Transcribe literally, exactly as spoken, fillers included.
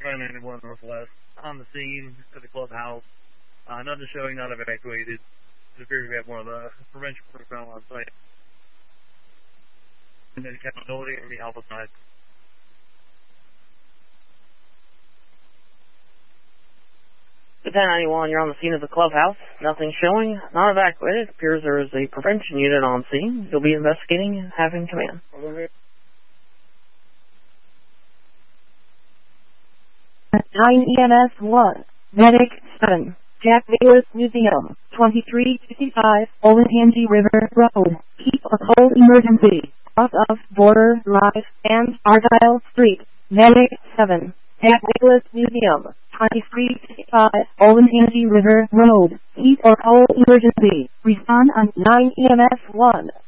five ninety-one Northwest on the scene at the clubhouse. Uh, nothing showing, not evacuated. It appears we have more of the prevention personnel on site. And then accountability on the Alpha side. ten ninety-one, you're on the scene of the clubhouse. Nothing showing, not evacuated. It appears there is a prevention unit on scene. You'll be investigating and having command. nine E M S one, Medic seven, Jack Nicholas Museum, twenty-three fifty-five, Olentangy River Road. Keep a cold emergency. Off of Border Drive and Argyle Street. Medic seven, Jack Nicholas Museum, twenty-three fifty-five, Olentangy River Road. Heat or cold emergency. Respond on nine E M S one.